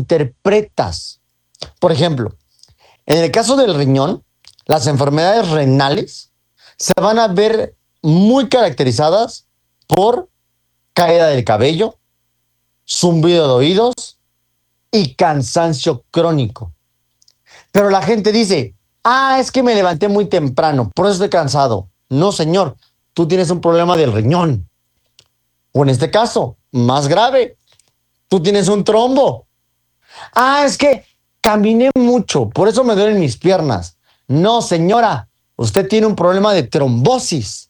interpretas. Por ejemplo, en el caso del riñón, las enfermedades renales se van a ver muy caracterizadas por caída del cabello, zumbido de oídos y cansancio crónico. Pero la gente dice, es que me levanté muy temprano, por eso estoy cansado. No, señor, tú tienes un problema del riñón. O en este caso, más grave, tú tienes un trombo. Es que caminé mucho, por eso me duelen mis piernas. No, señora, usted tiene un problema de trombosis.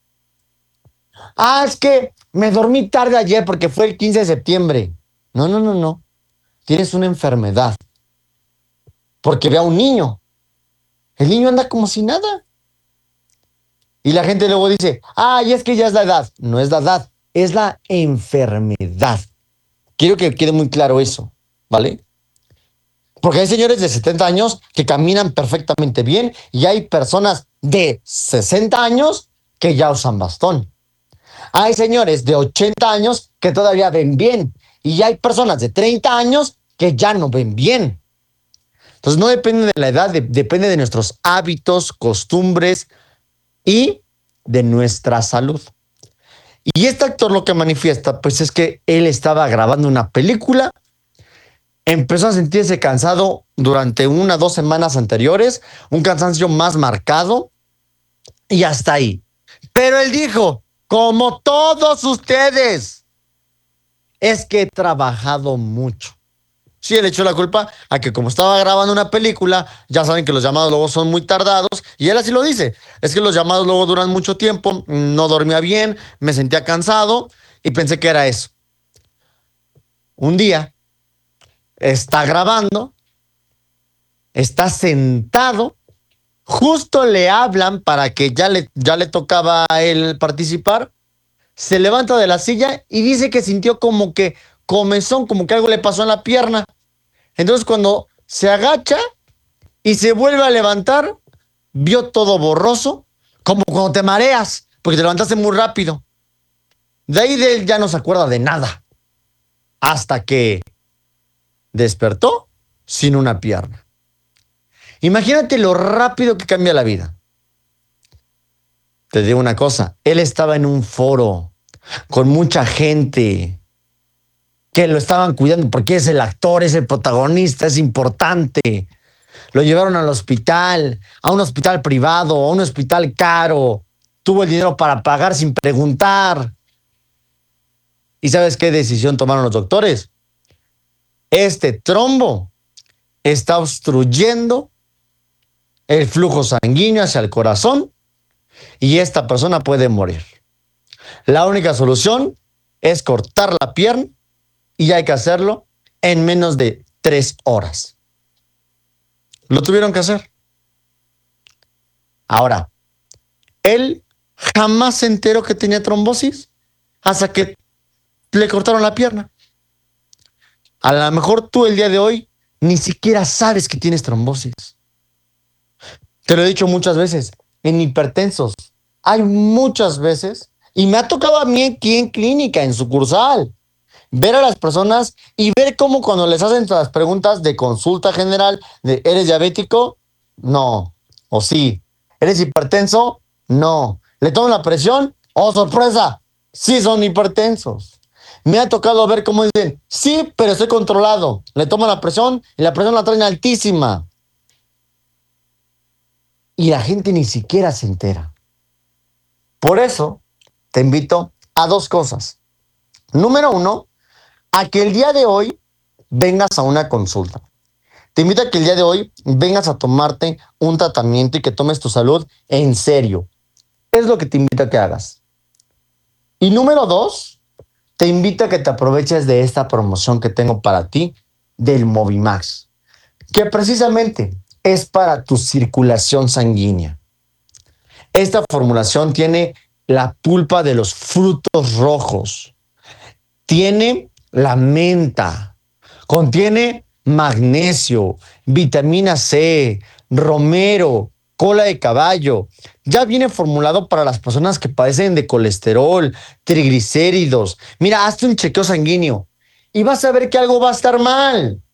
Es que me dormí tarde ayer porque fue el 15 de septiembre. No. Tienes una enfermedad. Porque ve a un niño. El niño anda como si nada. Y la gente luego dice, y es que ya es la edad. No es la edad, es la enfermedad. Quiero que quede muy claro eso, ¿vale? Porque hay señores de 70 años que caminan perfectamente bien y hay personas de 60 años que ya usan bastón. Hay señores de 80 años que todavía ven bien y hay personas de 30 años que ya no ven bien. Entonces no depende de la edad, depende de nuestros hábitos, costumbres y de nuestra salud. Y este actor lo que manifiesta, pues es que él estaba grabando una película, empezó a sentirse cansado durante 1 o 2 semanas anteriores, un cansancio más marcado y hasta ahí. Pero él dijo, como todos ustedes, es que he trabajado mucho. Sí, él echó la culpa a que como estaba grabando una película, ya saben que los llamados luego son muy tardados, y él así lo dice, es que los llamados luego duran mucho tiempo, no dormía bien, me sentía cansado y pensé que era eso. Un día está grabando, está sentado, justo le hablan para que ya le tocaba a él participar, se levanta de la silla y dice que sintió como que comezón, como que algo le pasó en la pierna. Entonces cuando se agacha y se vuelve a levantar, vio todo borroso, como cuando te mareas, porque te levantaste muy rápido. De ahí de él ya no se acuerda de nada, hasta que despertó sin una pierna. Imagínate lo rápido que cambia la vida. Te digo una cosa, él estaba en un foro con mucha gente que lo estaban cuidando porque es el actor, es el protagonista, es importante. Lo llevaron al hospital, a un hospital privado, a un hospital caro. Tuvo el dinero para pagar sin preguntar. ¿Y sabes qué decisión tomaron los doctores? Este trombo está obstruyendo el flujo sanguíneo hacia el corazón y esta persona puede morir. La única solución es cortar la pierna y hay que hacerlo en menos de 3 horas. Lo tuvieron que hacer. Ahora, él jamás se enteró que tenía trombosis hasta que le cortaron la pierna. A lo mejor tú el día de hoy ni siquiera sabes que tienes trombosis. Te lo he dicho muchas veces, en hipertensos hay muchas veces, y me ha tocado a mí aquí en clínica, en sucursal, ver a las personas y ver cómo cuando les hacen las preguntas de consulta general, de ¿eres diabético? No. ¿O sí? ¿Eres hipertenso? No. ¿Le toman la presión? ¡Oh, sorpresa! Sí son hipertensos. Me ha tocado ver cómo dicen, sí, pero estoy controlado. Le toman la presión y la presión la traen altísima. Y la gente ni siquiera se entera. Por eso te invito a 2 cosas. Número 1, a que el día de hoy vengas a una consulta. Te invito a que el día de hoy vengas a tomarte un tratamiento y que tomes tu salud en serio. Es lo que te invito a que hagas. Y número 2, te invito a que te aproveches de esta promoción que tengo para ti del Movimax, que precisamente es para tu circulación sanguínea. Esta formulación tiene la pulpa de los frutos rojos, tiene la menta, contiene magnesio, vitamina C, romero, cola de caballo. Ya viene formulado para las personas que padecen de colesterol, triglicéridos. Mira, hazte un chequeo sanguíneo y vas a ver que algo va a estar mal.